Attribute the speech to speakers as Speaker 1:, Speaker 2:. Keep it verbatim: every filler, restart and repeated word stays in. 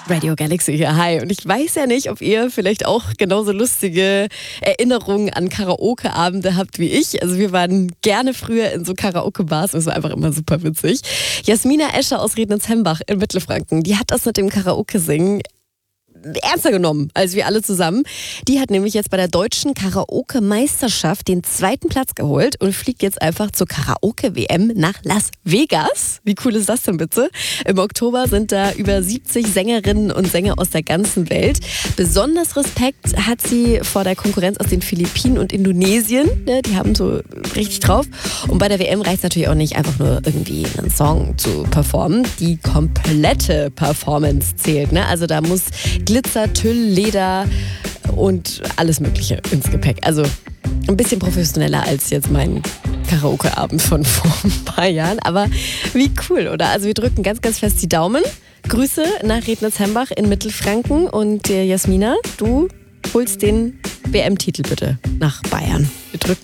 Speaker 1: Radio Galaxy hier, hi. Und ich weiß ja nicht, ob ihr vielleicht auch genauso lustige Erinnerungen an Karaoke-Abende habt wie ich. Also wir waren gerne früher in so Karaoke-Bars, das war einfach immer super witzig. Jasmina Escher aus Rednitz-Hembach in Mittelfranken, die hat das mit dem Karaoke-Singen ernster genommen als wir alle zusammen. Die hat nämlich jetzt bei der deutschen Karaoke-Meisterschaft den zweiten Platz geholt und fliegt jetzt einfach zur Karaoke-W M nach Las Vegas. Wie cool ist das denn bitte? Im Oktober sind da über siebzig Sängerinnen und Sänger aus der ganzen Welt. Besonders Respekt hat sie vor der Konkurrenz aus den Philippinen und Indonesien. Die haben so richtig drauf. Und bei der W M reicht es natürlich auch nicht, einfach nur irgendwie einen Song zu performen. Die komplette Performance zählt. Ne? Also da muss Glitzer, Tüll, Leder und alles Mögliche ins Gepäck. Also ein bisschen professioneller als jetzt mein Karaoke-Abend von vor ein paar Jahren. Aber wie cool, oder? Also wir drücken ganz, ganz fest die Daumen. Grüße nach Rednitz-Hembach in Mittelfranken. Und äh, Jasmina, du holst den W M-Titel bitte nach Bayern. Wir drücken